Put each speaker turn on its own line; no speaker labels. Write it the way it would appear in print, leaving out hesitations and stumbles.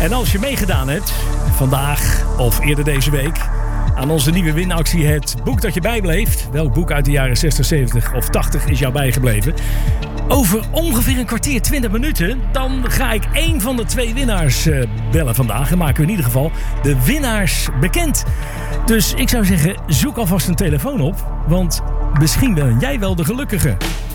En als je meegedaan hebt, vandaag of eerder deze week, aan onze nieuwe winactie, het boek dat je bijbleef. Welk boek uit de jaren 60, 70 of 80 is jou bijgebleven? Over ongeveer een kwartier, 20 minuten, dan ga ik één van de 2 winnaars bellen vandaag. En maken we in ieder geval de winnaars bekend. Dus ik zou zeggen, zoek alvast een telefoon op, want misschien ben jij wel de gelukkige.